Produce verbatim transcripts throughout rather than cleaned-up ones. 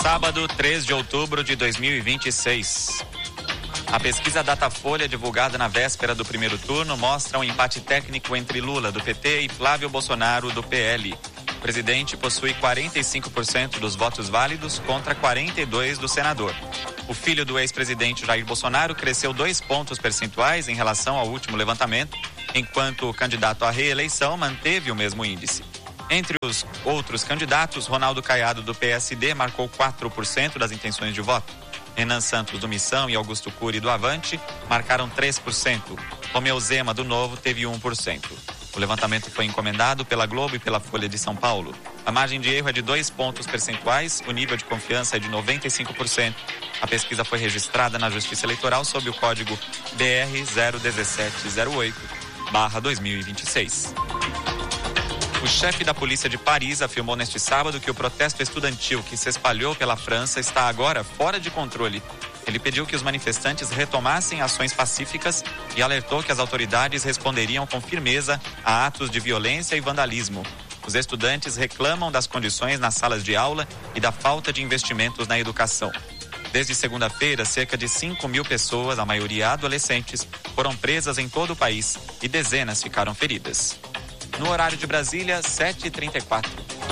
Sábado, três de outubro de dois mil e vinte e seis. A pesquisa Datafolha, divulgada na véspera do primeiro turno, mostra um empate técnico entre Lula, do P T, e Flávio Bolsonaro, do P L. O presidente possui quarenta e cinco por cento dos votos válidos contra quarenta e dois por cento do senador. O filho do ex-presidente Jair Bolsonaro cresceu dois pontos percentuais em relação ao último levantamento, enquanto o candidato à reeleição manteve o mesmo índice. Entre os outros candidatos, Ronaldo Caiado, do P S D, marcou quatro por cento das intenções de voto. Renan Santos, do Missão, e Augusto Cury, do Avante, marcaram três por cento. Romeu Zema, do Novo, teve um por cento. O levantamento foi encomendado pela Globo e pela Folha de São Paulo. A margem de erro é de dois pontos percentuais, o nível de confiança é de noventa e cinco por cento. A pesquisa foi registrada na Justiça Eleitoral sob o código B R zero um sete zero oito barra dois mil e vinte e seis. O chefe da polícia de Paris afirmou neste sábado que o protesto estudantil que se espalhou pela França está agora fora de controle. Ele pediu que os manifestantes retomassem ações pacíficas e alertou que as autoridades responderiam com firmeza a atos de violência e vandalismo. Os estudantes reclamam das condições nas salas de aula e da falta de investimentos na educação. Desde segunda-feira, cerca de cinco mil pessoas, a maioria adolescentes, foram presas em todo o país e dezenas ficaram feridas. No horário de Brasília, sete e trinta e quatro.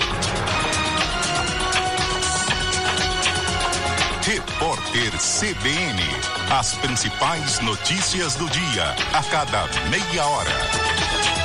Repórter C B N. As principais notícias do dia, a cada meia hora.